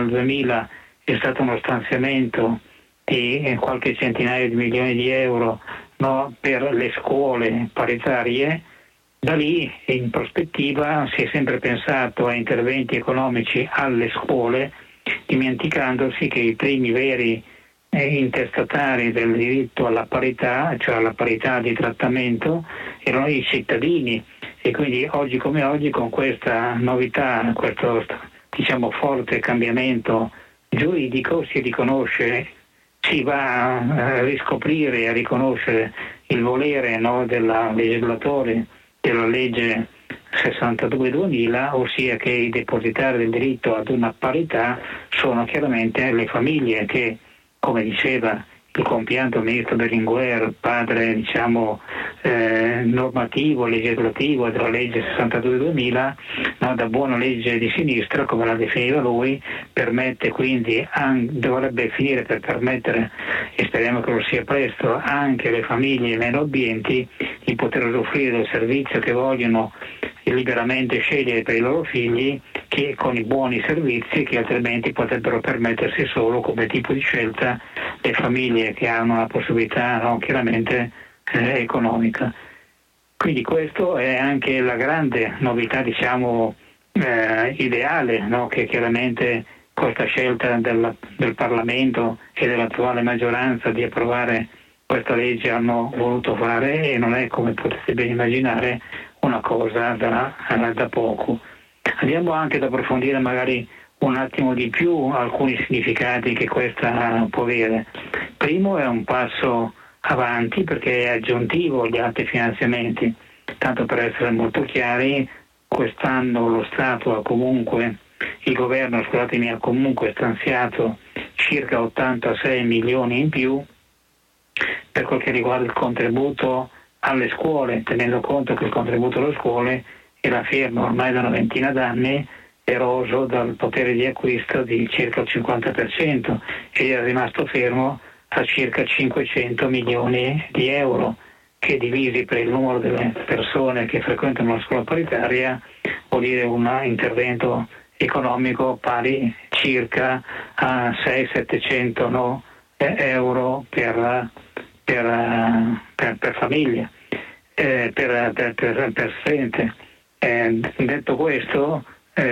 nel 2000 è stato uno stanziamento di qualche centinaio di milioni di euro, no, per le scuole paritarie. Da lì in prospettiva si è sempre pensato a interventi economici alle scuole, dimenticandosi che i primi veri intestatari del diritto alla parità, cioè alla parità di trattamento, erano i cittadini. E quindi oggi come oggi, con questa novità, questo forte cambiamento giuridico, si riconosce, si va a riscoprire e a riconoscere il volere, no, del legislatore della legge 62-2000, ossia che i depositari del diritto ad una parità sono chiaramente le famiglie che, come diceva il compianto ministro Berlinguer, padre normativo, legislativo della legge 62-2000, no, da buona legge di sinistra, come la definiva lui, permette quindi, dovrebbe finire per permettere, e speriamo che lo sia presto, anche alle famiglie meno abbienti di poter offrire il servizio che vogliono liberamente scegliere per i loro figli, che con i buoni servizi che altrimenti potrebbero permettersi solo come tipo di scelta le famiglie che hanno una possibilità, no, chiaramente economica. Quindi questo è anche la grande novità, ideale, no, che chiaramente questa scelta del Parlamento e dell'attuale maggioranza di approvare questa legge hanno voluto fare, e non è, come potete ben immaginare, una cosa da poco. Andiamo anche ad approfondire magari un attimo di più alcuni significati che questa può avere. Primo, è un passo avanti perché è aggiuntivo agli altri finanziamenti. Tanto per essere molto chiari, quest'anno lo Stato ha comunque, il governo, ha comunque stanziato circa 86 milioni in più per quel che riguarda il contributo alle scuole, tenendo conto che il contributo alle scuole era fermo ormai da una ventina d'anni, eroso dal potere di acquisto di circa il 50%, ed era rimasto fermo a circa 500 milioni di euro, che divisi per il numero delle persone che frequentano la scuola paritaria vuol dire un intervento economico pari circa a 600-700 euro per famiglia, per studente. Detto questo,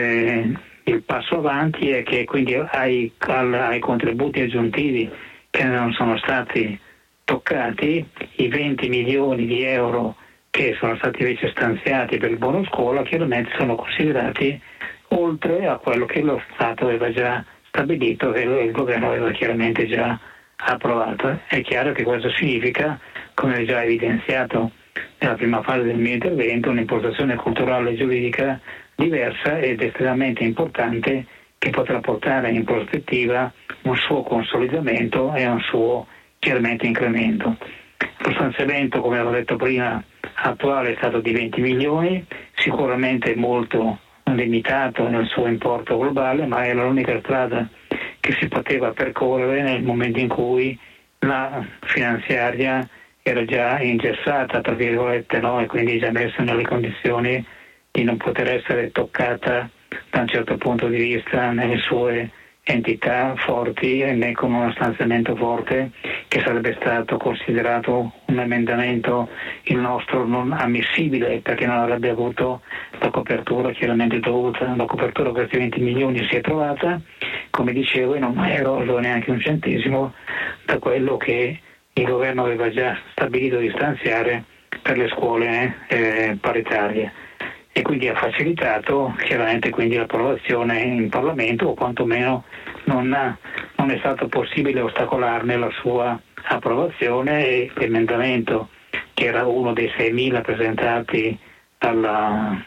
il passo avanti è che quindi ai contributi aggiuntivi che non sono stati toccati, i 20 milioni di euro che sono stati invece stanziati per il buono scuola, chiaramente sono considerati oltre a quello che lo Stato aveva già stabilito, che il governo aveva chiaramente già approvato. È chiaro che questo significa, come ho già evidenziato nella prima fase del mio intervento, un'impostazione culturale e giuridica diversa ed estremamente importante, che potrà portare in prospettiva un suo consolidamento e un suo chiaramente incremento. Lo stanziamento, come avevo detto prima, attuale è stato di 20 milioni, sicuramente molto limitato nel suo importo globale, ma era l'unica strada che si poteva percorrere nel momento in cui la finanziaria era già ingessata, tra virgolette, no? E quindi già messa nelle condizioni di non poter essere toccata da un certo punto di vista nelle sue entità forti, né con uno stanziamento forte, che sarebbe stato considerato un emendamento, il nostro, non ammissibile, perché non avrebbe avuto la copertura chiaramente dovuta. La copertura per questi 20 milioni si è trovata, come dicevo, e non è eroso neanche un centesimo da quello che il governo aveva già stabilito di stanziare per le scuole paritarie, e quindi ha facilitato chiaramente quindi l'approvazione in Parlamento, o quantomeno non è stato possibile ostacolarne la sua approvazione, e l'emendamento, che era uno dei 6.000 presentati al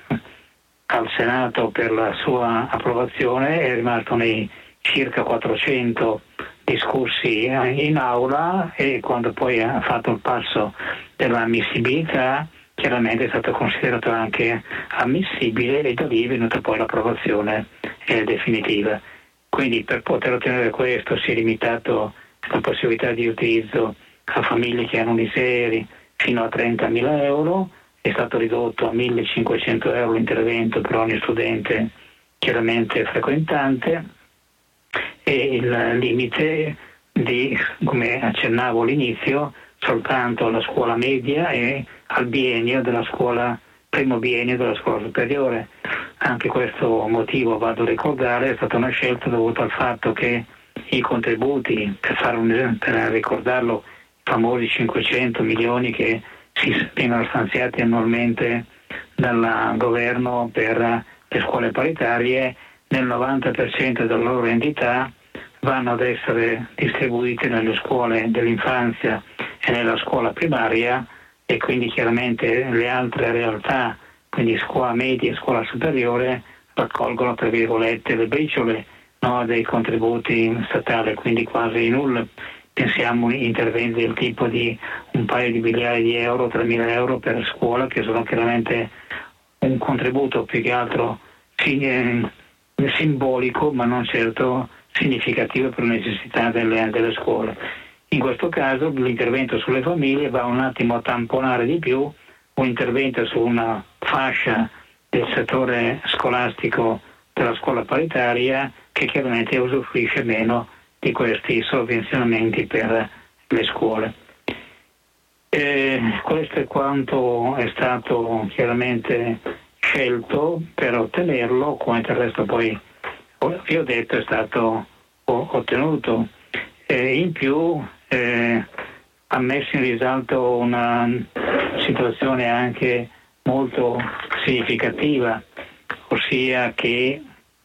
Senato per la sua approvazione, è rimasto nei circa 400 discussi in aula, e quando poi ha fatto il passo dell'ammissibilità chiaramente è stato considerato anche ammissibile, e da lì è venuta poi l'approvazione definitiva. Quindi per poter ottenere questo si è limitato la possibilità di utilizzo a famiglie che hanno miseri fino a 30.000 euro, è stato ridotto a 1.500 euro l'intervento per ogni studente chiaramente frequentante, e il limite di, come accennavo all'inizio, soltanto alla scuola media e al primo biennio della scuola superiore. Anche questo motivo, vado a ricordare, è stata una scelta dovuta al fatto che i contributi, per ricordarlo, i famosi 500 milioni che vengono stanziati annualmente dal governo per le scuole paritarie, nel 90% della loro entità vanno ad essere distribuiti nelle scuole dell'infanzia e nella scuola primaria, e quindi chiaramente le altre realtà, quindi scuola media e scuola superiore, raccolgono tra virgolette le briciole, no, dei contributi statali, quindi quasi nulla. Pensiamo a interventi del tipo di un paio di miliardi di euro, 3.000 euro per scuola, che sono chiaramente un contributo più che altro simbolico, ma non certo significativo per le necessità delle scuole. In questo caso l'intervento sulle famiglie va un attimo a tamponare di più un intervento su una fascia del settore scolastico della scuola paritaria che chiaramente usufruisce meno di questi sovvenzionamenti per le scuole. Questo è quanto è stato chiaramente scelto per ottenerlo, come del resto poi vi ho detto è stato ottenuto. In più ha messo in risalto una situazione anche molto significativa, ossia che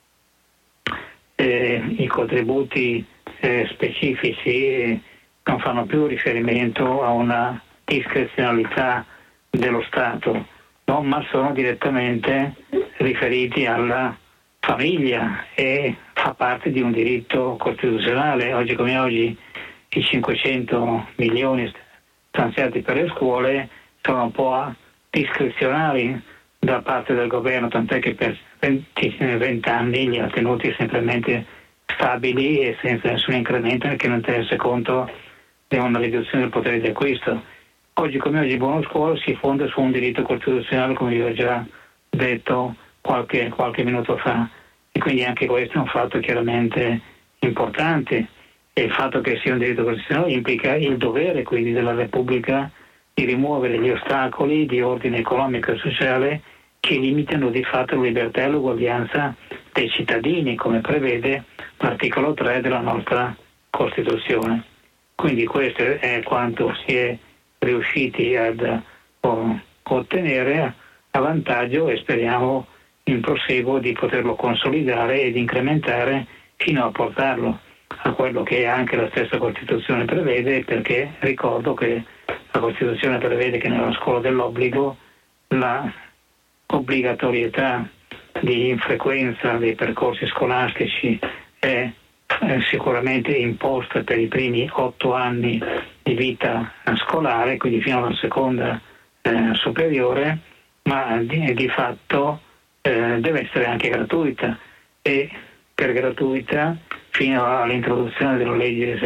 i contributi specifici non fanno più riferimento a una discrezionalità dello Stato, no? Ma sono direttamente riferiti alla famiglia e fa parte di un diritto costituzionale. Oggi come oggi i 500 milioni stanziati per le scuole sono un po' discrezionali da parte del governo, tant'è che per 20 anni li ha tenuti semplicemente stabili e senza nessun incremento, che non tenesse conto di una riduzione del potere di acquisto. Oggi come oggi il buono scuola si fonda su un diritto costituzionale, come vi ho già detto qualche minuto fa, e quindi anche questo è un fatto chiaramente importante, e il fatto che sia un diritto costituzionale implica il dovere quindi della Repubblica di rimuovere gli ostacoli di ordine economico e sociale che limitano di fatto la libertà e l'uguaglianza dei cittadini, come prevede l'articolo 3 della nostra Costituzione. Quindi questo è quanto si è riusciti ad ottenere a vantaggio, e speriamo in proseguo di poterlo consolidare ed incrementare fino a portarlo a quello che anche la stessa Costituzione prevede, perché ricordo che la Costituzione prevede che nella scuola dell'obbligo la obbligatorietà di frequenza dei percorsi scolastici è sicuramente imposta per i primi 8 anni di vita scolare, quindi fino alla seconda superiore, ma di fatto deve essere anche gratuita, e per gratuita fino all'introduzione della legge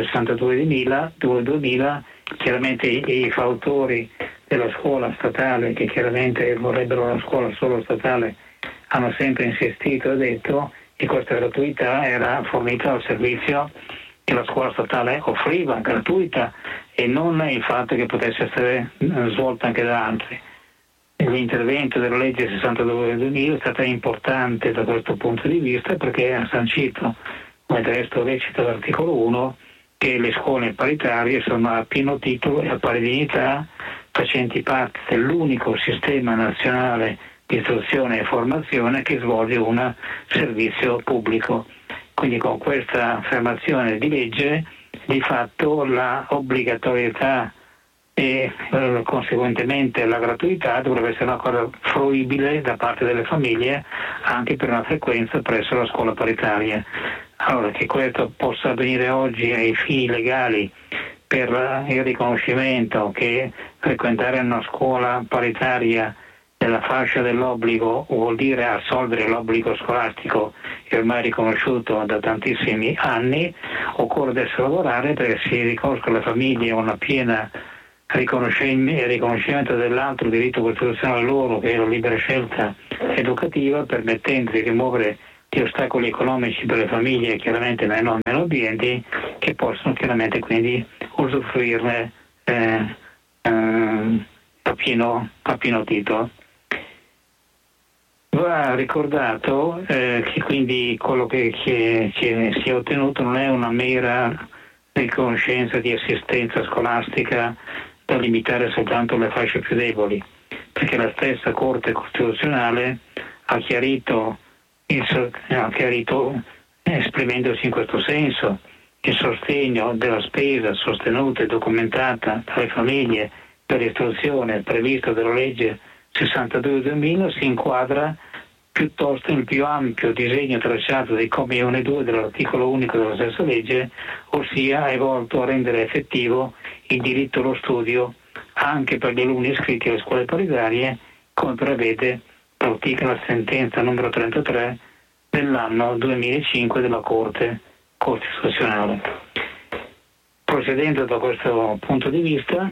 62/2000, chiaramente i fautori della scuola statale, che chiaramente vorrebbero la scuola solo statale, hanno sempre insistito e detto che questa gratuità era fornita dal servizio che la scuola statale offriva, gratuita, e non il fatto che potesse essere svolta anche da altri. L'intervento della legge 62/2000 è stato importante da questo punto di vista, perché ha sancito, come del resto recita l'articolo 1, che le scuole paritarie sono a pieno titolo e a pari dignità facenti parte dell'unico sistema nazionale di istruzione e formazione che svolge un servizio pubblico. Quindi con questa affermazione di legge di fatto la obbligatorietà e conseguentemente la gratuità dovrebbe essere una cosa fruibile da parte delle famiglie anche per una frequenza presso la scuola paritaria. Allora, che questo possa avvenire oggi ai fini legali per il riconoscimento che frequentare una scuola paritaria nella fascia dell'obbligo vuol dire assolvere l'obbligo scolastico che ormai è riconosciuto da tantissimi anni, occorre adesso lavorare perché si riconosca alle famiglie una piena riconoscimento dell'altro diritto costituzionale loro, che è la libera scelta educativa, permettendo di rimuovere di ostacoli economici per le famiglie chiaramente meno abbienti, che possono chiaramente quindi usufruirne a pieno titolo. Va ricordato che quindi quello che si è ottenuto non è una mera riconoscenza di assistenza scolastica da limitare soltanto alle fasce più deboli, perché la stessa Corte Costituzionale ha chiarito esprimendosi in questo senso, il sostegno della spesa sostenuta e documentata dalle famiglie per l'istruzione previsto dalla legge 62/2000 si inquadra piuttosto nel più ampio disegno tracciato dai commi 1 e 2 dell'articolo unico della stessa legge, ossia è volto a rendere effettivo il diritto allo studio anche per gli alunni iscritti alle scuole paritarie, come prevede la sentenza numero 33 dell'anno 2005 della Corte Costituzionale. Procedendo da questo punto di vista,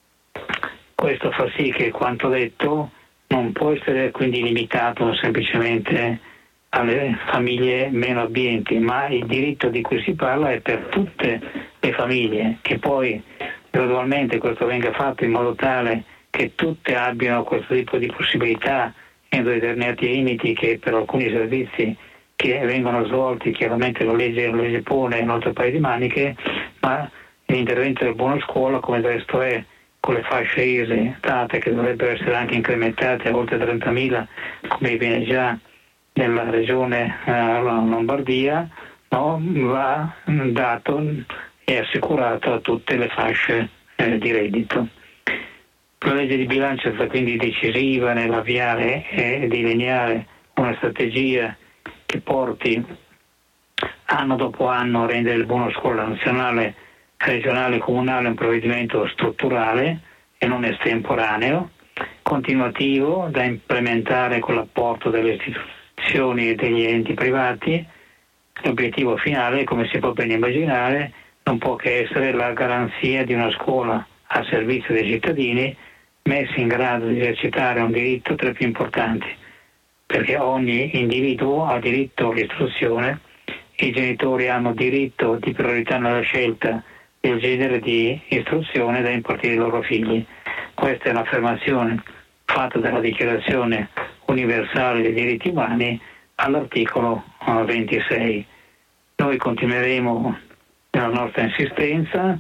questo fa sì che quanto detto non può essere quindi limitato semplicemente alle famiglie meno abbienti, ma il diritto di cui si parla è per tutte le famiglie, che poi gradualmente questo venga fatto in modo tale che tutte abbiano questo tipo di possibilità entro determinati limiti che per alcuni servizi che vengono svolti chiaramente la legge pone in altro paio di maniche, ma l'intervento del buono scuola, come del resto è con le fasce ISEE date, che dovrebbero essere anche incrementate a oltre 30.000 come viene già nella regione Lombardia, no, va dato e assicurato a tutte le fasce di reddito. La legge di bilancio è stata quindi decisiva nell'avviare e delineare una strategia che porti anno dopo anno a rendere il buono scuola nazionale, regionale e comunale un provvedimento strutturale e non estemporaneo, continuativo da implementare con l'apporto delle istituzioni e degli enti privati. L'obiettivo finale, come si può ben immaginare, non può che essere la garanzia di una scuola a servizio dei cittadini messi in grado di esercitare un diritto tra i più importanti, perché ogni individuo ha diritto all'istruzione, i genitori hanno diritto di priorità nella scelta del genere di istruzione da impartire ai loro figli. Questa è un'affermazione fatta dalla Dichiarazione Universale dei Diritti Umani all'articolo 26. Noi continueremo nella nostra insistenza,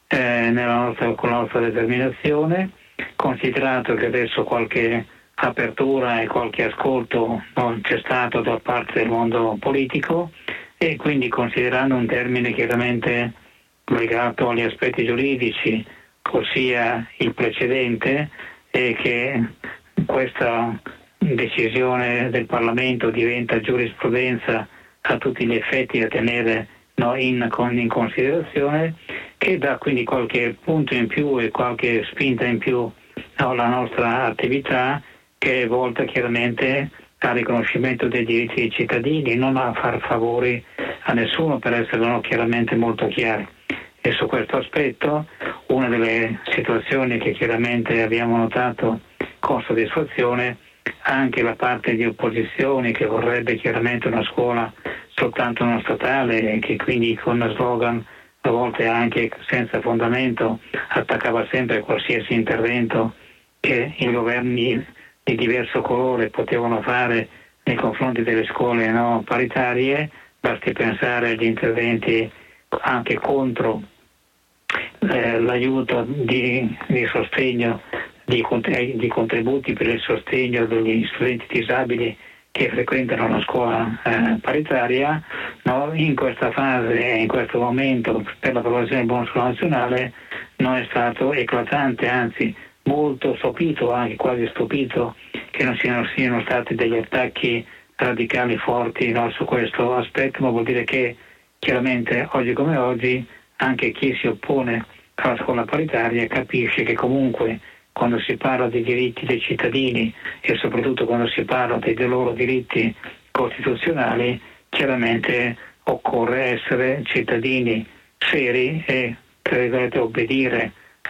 con la nostra determinazione, considerato che adesso qualche apertura e qualche ascolto non c'è stato da parte del mondo politico, e quindi considerando un termine chiaramente legato agli aspetti giuridici, ossia il precedente, e che questa decisione del Parlamento diventa giurisprudenza a tutti gli effetti da tenere in considerazione, che dà quindi qualche punto in più e qualche spinta in più alla nostra attività, che è volta chiaramente al riconoscimento dei diritti dei cittadini, non a far favori a nessuno, per essere chiaramente molto chiari. E su questo aspetto una delle situazioni che chiaramente abbiamo notato con soddisfazione, anche la parte di opposizione che vorrebbe chiaramente una scuola soltanto non statale e che quindi con slogan a volte anche senza fondamento attaccava sempre qualsiasi intervento che i governi di diverso colore potevano fare nei confronti delle scuole paritarie. Basti pensare agli interventi anche contro l'aiuto di sostegno, di contributi per il sostegno degli studenti disabili che frequentano la scuola paritaria. In questa fase e in questo momento per l'approvazione del buono scuola nazionale non è stato eclatante, anzi molto stupito, anche quasi stupito, che non siano stati degli attacchi radicali forti su questo aspetto, ma vuol dire che chiaramente oggi come oggi anche chi si oppone alla scuola paritaria capisce che comunque quando si parla dei diritti dei cittadini e soprattutto quando si parla dei loro diritti costituzionali, chiaramente occorre essere cittadini seri e obbedire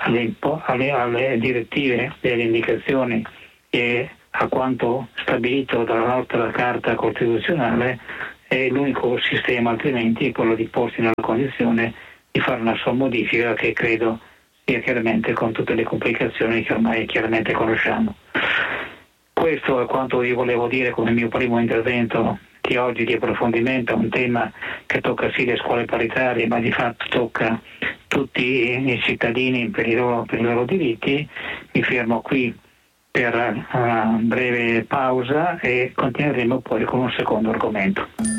alle direttive e alle indicazioni e a quanto stabilito dalla nostra Carta Costituzionale, e l'unico sistema altrimenti è quello di porsi nella condizione di fare una sua modifica, che credo sia chiaramente con tutte le complicazioni che ormai chiaramente conosciamo. Questo è quanto io volevo dire come mio primo intervento di oggi di approfondimento a un tema che tocca sì le scuole paritarie, ma di fatto tocca tutti i cittadini per i loro diritti. Mi fermo qui per una breve pausa e continueremo poi con un secondo argomento.